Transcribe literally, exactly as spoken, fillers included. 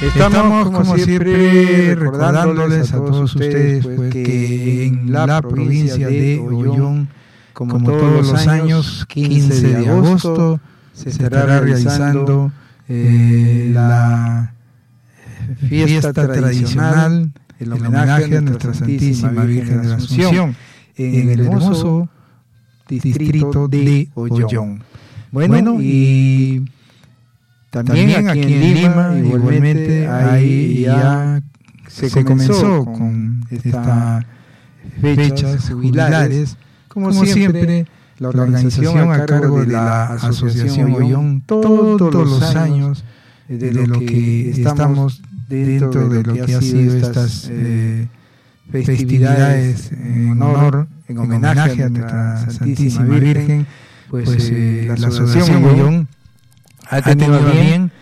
Estamos, como siempre, recordándoles a todos ustedes pues, que en la provincia de Ollón, como todos los años, quince de agosto, se estará realizando eh, la fiesta tradicional, el homenaje a nuestra Santísima Virgen de la Asunción, en el hermoso distrito de Ollón. Bueno, y también aquí en Lima, igualmente, ahí ya se, se comenzó con estas fechas jubilares. Como, como siempre, la organización a cargo de la Asociación Ollón, todos los años, de lo que estamos dentro de lo que ha sido estas eh, festividades en honor, en homenaje a nuestra Santísima Virgen, pues eh, la Asociación Ollón ha tenido bien